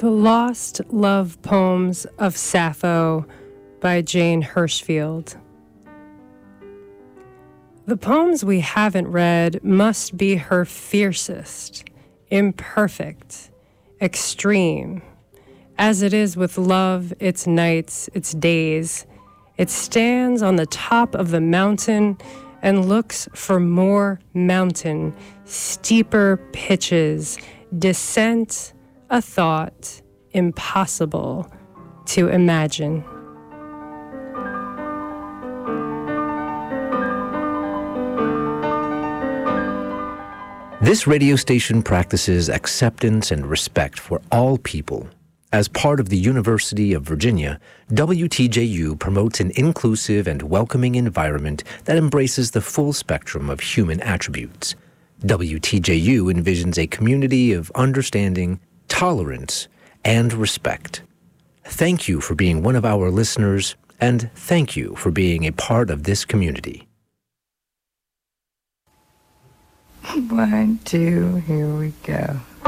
The Lost Love Poems of Sappho by Jane Hirshfield. The poems we haven't read must be her fiercest, imperfect, extreme. As it is with love, its nights, its days, it stands on the top of the mountain and looks for more mountain, steeper pitches, descent, a thought impossible to imagine. This radio station practices acceptance and respect for all people. As part of the University of Virginia, WTJU promotes an inclusive and welcoming environment that embraces the full spectrum of human attributes. WTJU envisions a community of understanding, tolerance, and respect. Thank you for being one of our listeners, and thank you for being a part of this community. 1, 2, here we go.